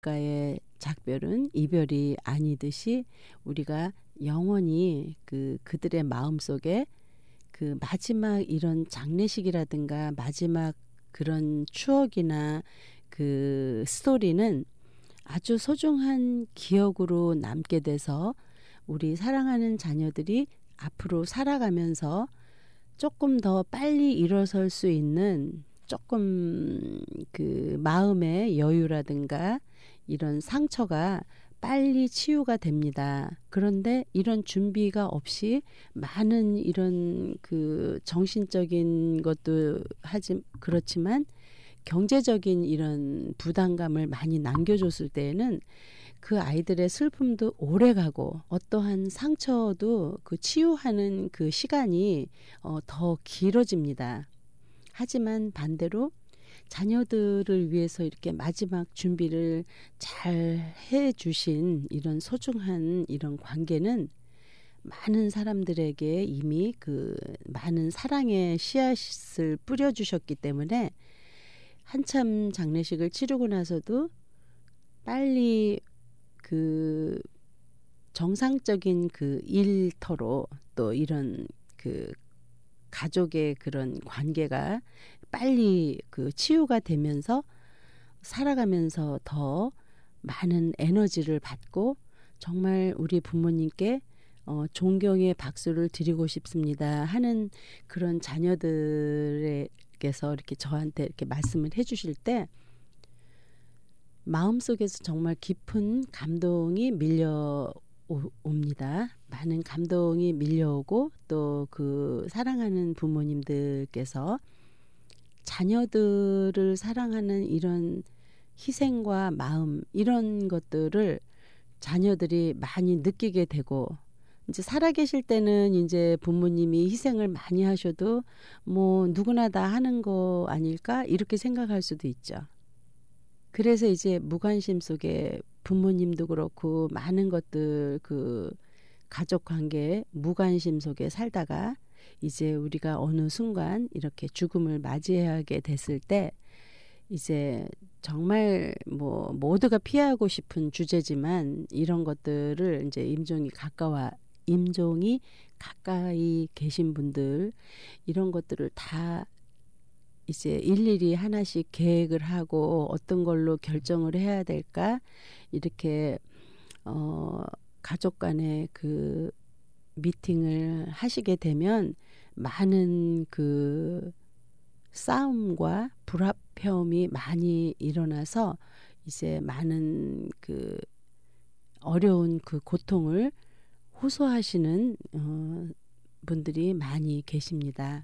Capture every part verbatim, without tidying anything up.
가의 작별은 이별이 아니듯이 우리가 영원히 그 그들의 마음속에 그 마지막 이런 장례식이라든가 마지막 그런 추억이나 그 스토리는 아주 소중한 기억으로 남게 돼서 우리 사랑하는 자녀들이 앞으로 살아가면서 조금 더 빨리 일어설 수 있는 조금 그 마음의 여유라든가 이런 상처가 빨리 치유가 됩니다. 그런데 이런 준비가 없이 많은 이런 그 정신적인 것도 하지 그렇지만 경제적인 이런 부담감을 많이 남겨줬을 때에는 그 아이들의 슬픔도 오래 가고 어떠한 상처도 그 치유하는 그 시간이 어, 더 길어집니다. 하지만 반대로 자녀들을 위해서 이렇게 마지막 준비를 잘 해주신 이런 소중한 이런 관계는 많은 사람들에게 이미 그 많은 사랑의 씨앗을 뿌려주셨기 때문에 한참 장례식을 치르고 나서도 빨리 그 정상적인 그 일터로 또 이런 그 가족의 그런 관계가 빨리 그 치유가 되면서 살아가면서 더 많은 에너지를 받고 정말 우리 부모님께 어, 존경의 박수를 드리고 싶습니다 하는 그런 자녀들에게서 이렇게 저한테 이렇게 말씀을 해주실 때 마음속에서 정말 깊은 감동이 밀려옵니다. 많은 감동이 밀려오고 또 그 사랑하는 부모님들께서 자녀들을 사랑하는 이런 희생과 마음 이런 것들을 자녀들이 많이 느끼게 되고 이제 살아계실 때는 이제 부모님이 희생을 많이 하셔도 뭐 누구나 다 하는 거 아닐까 이렇게 생각할 수도 있죠. 그래서 이제 무관심 속에 부모님도 그렇고 많은 것들 그 가족 관계에 무관심 속에 살다가 이제 우리가 어느 순간 이렇게 죽음을 맞이하게 됐을 때 이제 정말 뭐 모두가 피하고 싶은 주제지만 이런 것들을 이제 임종이 가까워 임종이 가까이 계신 분들 이런 것들을 다 이제 일일이 하나씩 계획을 하고 어떤 걸로 결정을 해야 될까 이렇게 어 가족 간의 그 미팅을 하시게 되면 많은 그 싸움과 불합평이 많이 일어나서 이제 많은 그 어려운 그 고통을 호소하시는 어 분들이 많이 계십니다.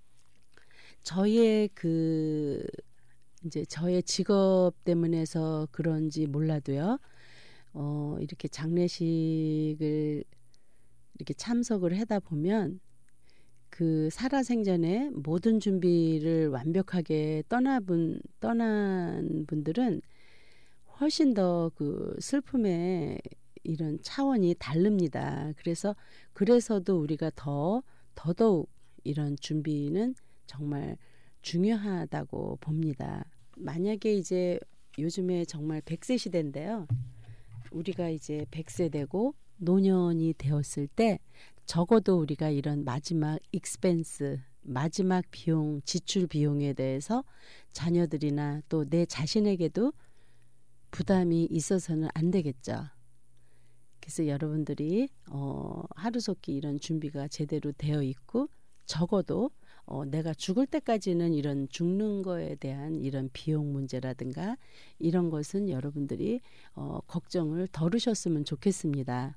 저의 그 이제 저의 직업 때문에서 그런지 몰라도요. 어 이렇게 장례식을 이렇게 참석을 하다 보면 그 살아생전에 모든 준비를 완벽하게 떠나분 떠난 분들은 훨씬 더 그 슬픔의 이런 차원이 다릅니다. 그래서 그래서도 우리가 더 더더욱 이런 준비는 정말 중요하다고 봅니다. 만약에 이제 요즘에 정말 백 세 시대인데요. 우리가 이제 백 세 되고 노년이 되었을 때 적어도 우리가 이런 마지막 익스펜스, 마지막 비용, 지출 비용에 대해서 자녀들이나 또 내 자신에게도 부담이 있어서는 안 되겠죠. 그래서 여러분들이 어, 하루속히 이런 준비가 제대로 되어 있고 적어도 어, 내가 죽을 때까지는 이런 죽는 거에 대한 이런 비용 문제라든가 이런 것은 여러분들이 어, 걱정을 덜으셨으면 좋겠습니다.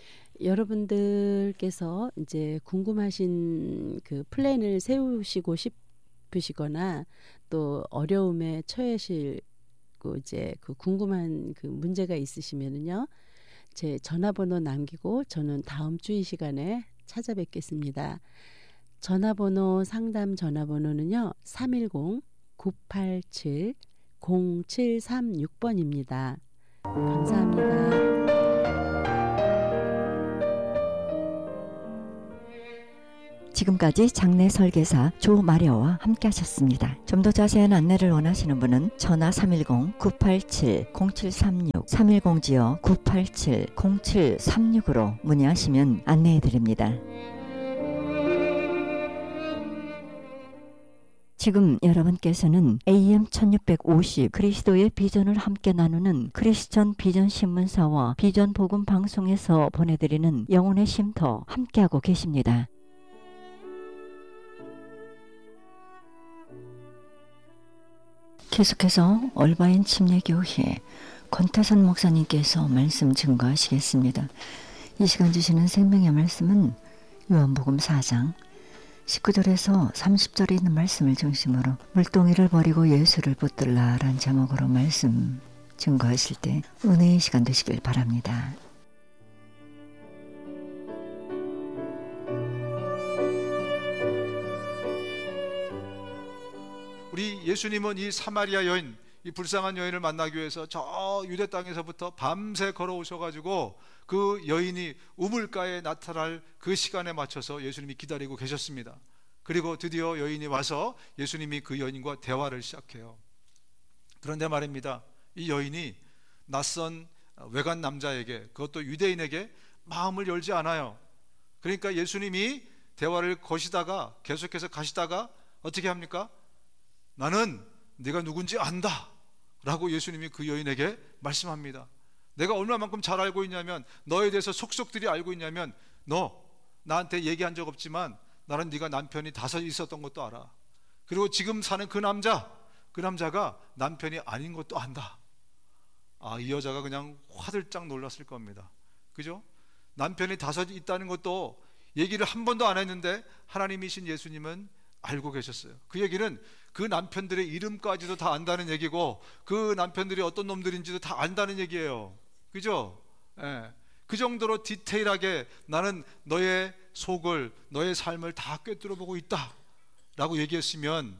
여러분들께서 이제 궁금하신 그 플랜을 세우시고 싶으시거나 또 어려움에 처하시고 이제 그 궁금한 그 문제가 있으시면은요. 제 전화번호 남기고 저는 다음 주 이 시간에 찾아뵙겠습니다. 전화번호 상담 전화번호는요. 삼일공 구팔칠 공칠삼육 번입니다. 감사합니다. 지금까지 장례 설계사 조마려와 함께 하셨습니다. 좀 더 자세한 안내를 원하시는 분은 전화 삼일공 구팔칠 공칠삼육 삼일공지어 구팔칠 공칠삼육으로 문의하시면 안내해 드립니다. 지금 여러분께서는 에이엠 천육백오십 그리스도의 비전을 함께 나누는 크리스천 비전 신문사와 비전 복음 방송에서 보내드리는 영혼의 쉼터 함께하고 계십니다. 계속해서 얼바인 침례교회 권태선 목사님께서 말씀 증거하시겠습니다. 이 시간 주시는 생명의 말씀은 요한복음 사 장 십구 절에서 삼십 절에 있는 말씀을 중심으로 물동이를 버리고 예수를 붙들라 라는 제목으로 말씀 증거하실 때 은혜의 시간 되시길 바랍니다. 우리 예수님은 이 사마리아 여인, 이 불쌍한 여인을 만나기 위해서 저 유대 땅에서부터 밤새 걸어오셔가지고 그 여인이 우물가에 나타날 그 시간에 맞춰서 예수님이 기다리고 계셨습니다. 그리고 드디어 여인이 와서 예수님이 그 여인과 대화를 시작해요. 그런데 말입니다, 이 여인이 낯선 외간 남자에게, 그것도 유대인에게 마음을 열지 않아요. 그러니까 예수님이 대화를 거시다가 계속해서 가시다가 어떻게 합니까? 나는 네가 누군지 안다 라고 예수님이 그 여인에게 말씀합니다. 내가 얼마만큼 잘 알고 있냐면, 너에 대해서 속속들이 알고 있냐면, 너 나한테 얘기한 적 없지만 나는 네가 남편이 다섯 있었던 것도 알아. 그리고 지금 사는 그 남자, 그 남자가 남편이 아닌 것도 안다. 아, 이 여자가 그냥 화들짝 놀랐을 겁니다. 그죠? 남편이 다섯 있다는 것도 얘기를 한 번도 안 했는데 하나님이신 예수님은 알고 계셨어요. 그 얘기는 그 남편들의 이름까지도 다 안다는 얘기고, 그 남편들이 어떤 놈들인지도 다 안다는 얘기예요. 그죠? 예. 그 정도로 디테일하게 나는 너의 속을, 너의 삶을 다 꿰뚫어 보고 있다 라고 얘기했으면,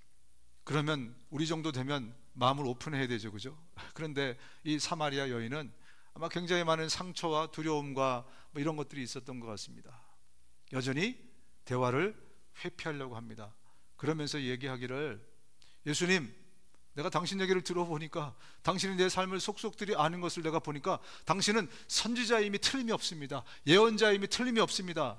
그러면 우리 정도 되면 마음을 오픈해야 되죠. 그죠? 그런데 이 사마리아 여인은 아마 굉장히 많은 상처와 두려움과 뭐 이런 것들이 있었던 것 같습니다. 여전히 대화를 회피하려고 합니다. 그러면서 얘기하기를, 예수님, 내가 당신 얘기를 들어보니까, 당신이 내 삶을 속속들이 아는 것을 내가 보니까 당신은 선지자임이 틀림이 없습니다. 예언자임이 틀림이 없습니다.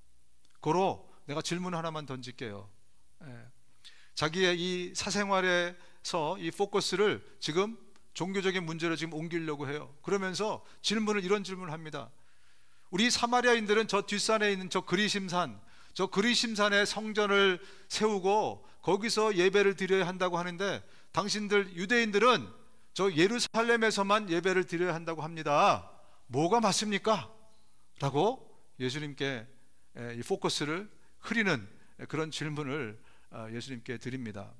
고로 내가 질문 하나만 던질게요. 예. 자기의 이 사생활에서 이 포커스를 지금 종교적인 문제로 지금 옮기려고 해요. 그러면서 질문을, 이런 질문을 합니다. 우리 사마리아인들은 저 뒷산에 있는 저 그리심산, 저 그리심산에 성전을 세우고 거기서 예배를 드려야 한다고 하는데, 당신들 유대인들은 저 예루살렘에서만 예배를 드려야 한다고 합니다. 뭐가 맞습니까? 라고 예수님께 이 포커스를 흐리는 그런 질문을 예수님께 드립니다.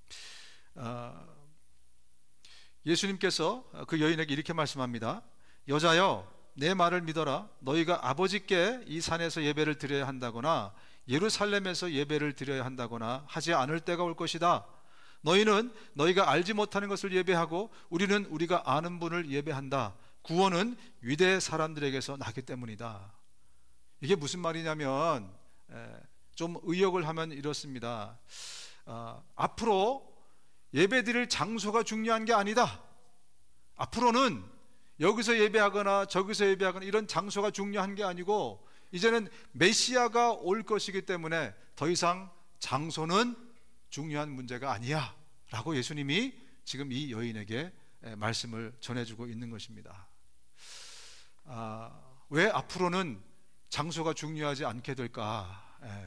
예수님께서 그 여인에게 이렇게 말씀합니다. 여자여, 내 말을 믿어라. 너희가 아버지께 이 산에서 예배를 드려야 한다거나 예루살렘에서 예배를 드려야 한다거나 하지 않을 때가 올 것이다. 너희는 너희가 알지 못하는 것을 예배하고 우리는 우리가 아는 분을 예배한다. 구원은 유대 사람들에게서 나기 때문이다. 이게 무슨 말이냐면, 좀 의역을 하면 이렇습니다. 어, 앞으로 예배 드릴 장소가 중요한 게 아니다. 앞으로는 여기서 예배하거나 저기서 예배하거나 이런 장소가 중요한 게 아니고, 이제는 메시아가 올 것이기 때문에 더 이상 장소는 중요한 문제가 아니야 라고 예수님이 지금 이 여인에게 말씀을 전해주고 있는 것입니다. 아, 왜 앞으로는 장소가 중요하지 않게 될까?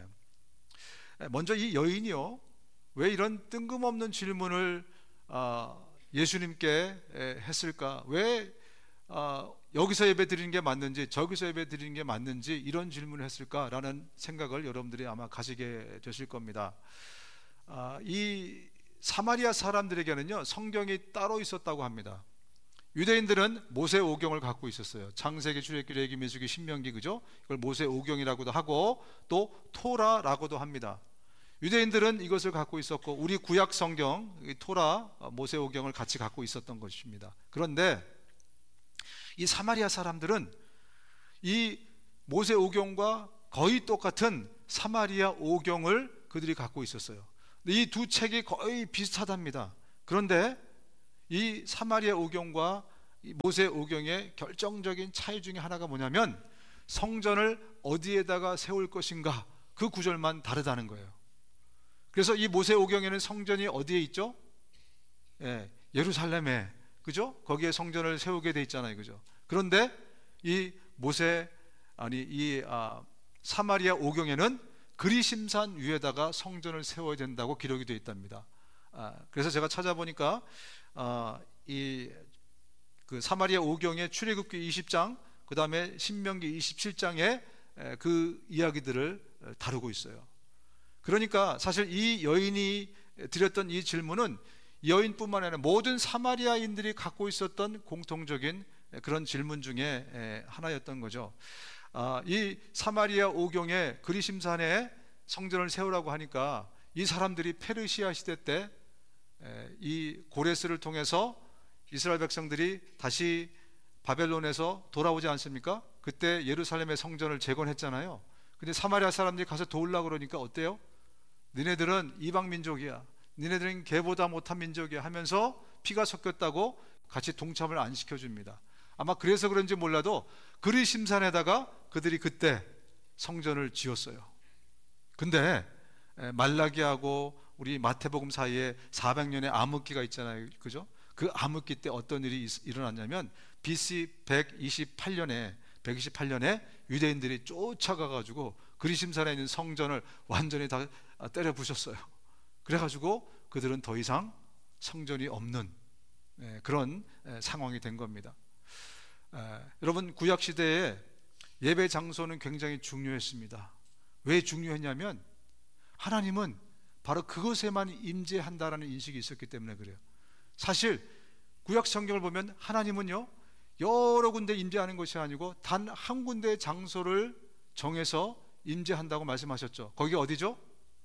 먼저 이 여인이요, 왜 이런 뜬금없는 질문을 예수님께 했을까? 왜 여기서 예배 드리는 게 맞는지 저기서 예배 드리는 게 맞는지 이런 질문을 했을까라는 생각을 여러분들이 아마 가지게 되실 겁니다. 이 사마리아 사람들에게는요, 성경이 따로 있었다고 합니다. 유대인들은 모세 오경을 갖고 있었어요. 창세기, 출애굽기, 레위기, 민수기, 신명기, 그죠? 이걸 모세 오경이라고도 하고 또 토라라고도 합니다. 유대인들은 이것을 갖고 있었고, 우리 구약 성경 토라, 모세 오경을 같이 갖고 있었던 것입니다. 그런데 이 사마리아 사람들은 이 모세 오경과 거의 똑같은 사마리아 오경을 그들이 갖고 있었어요. 이 두 책이 거의 비슷하답니다. 그런데 이 사마리아 오경과 이 모세 오경의 결정적인 차이 중에 하나가 뭐냐면 성전을 어디에다가 세울 것인가, 그 구절만 다르다는 거예요. 그래서 이 모세 오경에는 성전이 어디에 있죠? 예, 예루살렘에, 그죠? 거기에 성전을 세우게 돼 있잖아요, 그죠? 그런데 이 모세 아니 이 아, 사마리아 오경에는 그리심산 위에다가 성전을 세워야 된다고 기록이 되어 있답니다. 아, 그래서 제가 찾아보니까 아, 이 그 사마리아 오경의 출애굽기 이십 장, 그 다음에 신명기 이십칠 장에 그 이야기들을 다루고 있어요. 그러니까 사실 이 여인이 드렸던 이 질문은 여인뿐만 아니라 모든 사마리아인들이 갖고 있었던 공통적인 그런 질문 중에 하나였던 거죠. 이 사마리아 오경의 그리심산에 성전을 세우라고 하니까 이 사람들이 페르시아 시대 때 이 고레스를 통해서 이스라엘 백성들이 다시 바벨론에서 돌아오지 않습니까? 그때 예루살렘의 성전을 재건했잖아요. 근데 사마리아 사람들이 가서 도우려고 그러니까 어때요? 니네들은 이방 민족이야, 니네들은 개보다 못한 민족이야 하면서 피가 섞였다고 같이 동참을 안 시켜줍니다. 아마 그래서 그런지 몰라도 그리심산에다가 그들이 그때 성전을 지었어요. 근데 말라기하고 우리 마태복음 사이에 사백 년의 암흑기가 있잖아요, 그죠? 그 암흑기 때 어떤 일이 일어났냐면 비씨 백이십팔 년에 백이십팔 년에 유대인들이 쫓아가가지고 그리심산에 있는 성전을 완전히 다 때려 부셨어요. 그래가지고 그들은 더 이상 성전이 없는 그런 상황이 된 겁니다. 여러분, 구약 시대에 예배 장소는 굉장히 중요했습니다. 왜 중요했냐면 하나님은 바로 그것에만 임재한다라는 인식이 있었기 때문에 그래요. 사실 구약 성경을 보면 하나님은요 여러 군데 임재하는 것이 아니고 단 한 군데의 장소를 정해서 임재한다고 말씀하셨죠. 거기 어디죠?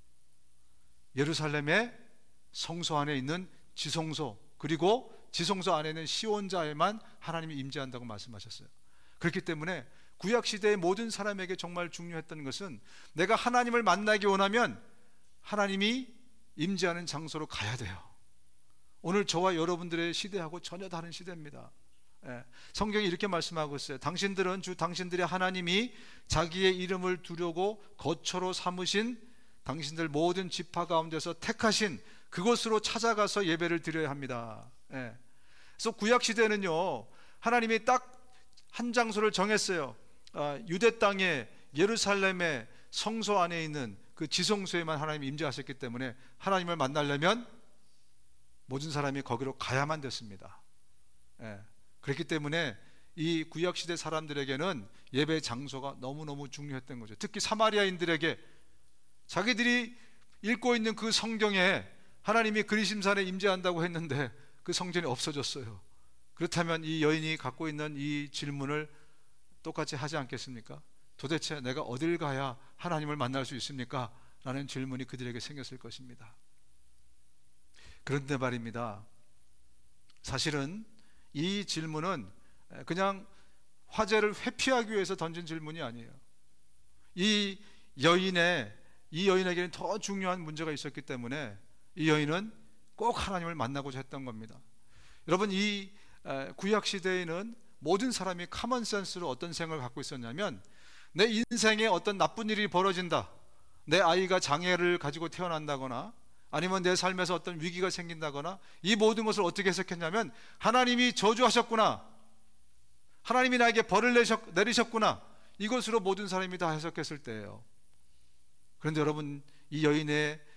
예루살렘의 성소 안에 있는 지성소, 그리고 지성소 안에 있는 시온자에만 하나님이 임재한다고 말씀하셨어요. 그렇기 때문에 구약 시대의 모든 사람에게 정말 중요했던 것은 내가 하나님을 만나기 원하면 하나님이 임재하는 장소로 가야 돼요. 오늘 저와 여러분들의 시대하고 전혀 다른 시대입니다. 예, 성경이 이렇게 말씀하고 있어요. 당신들은 주 당신들의 하나님이 자기의 이름을 두려고 거처로 삼으신 당신들 모든 지파 가운데서 택하신 그곳으로 찾아가서 예배를 드려야 합니다. 예. 그래서 구약 시대는요 하나님이 딱 한 장소를 정했어요. 아, 유대 땅에 예루살렘의 성소 안에 있는 그 지성소에만 하나님이 임재하셨기 때문에 하나님을 만나려면 모든 사람이 거기로 가야만 됐습니다. 예. 그렇기 때문에 이 구약시대 사람들에게는 예배 장소가 너무너무 중요했던 거죠. 특히 사마리아인들에게 자기들이 읽고 있는 그 성경에 하나님이 그리심산에 임재한다고 했는데 그 성전이 없어졌어요. 그렇다면 이 여인이 갖고 있는 이 질문을 똑같이 하지 않겠습니까? 도대체 내가 어딜 가야 하나님을 만날 수 있습니까? 라는 질문이 그들에게 생겼을 것입니다. 그런데 말입니다, 사실은 이 질문은 그냥 화제를 회피하기 위해서 던진 질문이 아니에요. 이 여인의 이 여인에게는 더 중요한 문제가 있었기 때문에 이 여인은 꼭 하나님을 만나고자 했던 겁니다. 여러분, 이 구약 시대에는 모든 사람이 커먼 센스로 어떤 생각을 갖고 있었냐면 내 인생에 어떤 나쁜 일이 벌어진다, 내 아이가 장애를 가지고 태어난다거나 아니면 내 삶에서 어떤 위기가 생긴다거나, 이 모든 것을 어떻게 해석했냐면 하나님이 저주하셨구나, 하나님이 나에게 벌을 내셨, 내리셨구나, 이것으로 모든 사람이 다 해석했을 때예요. 그런데 여러분, 이 여인의